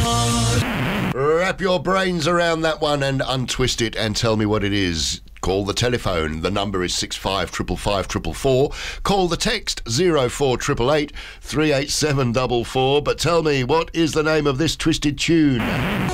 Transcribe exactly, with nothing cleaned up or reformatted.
Wrap your brains around that one and untwist it and tell me what it is. Call the telephone. The number is six five five five four four four. Call the text zero four eight eight eight three eight seven four four. But tell me, what is the name of this twisted tune?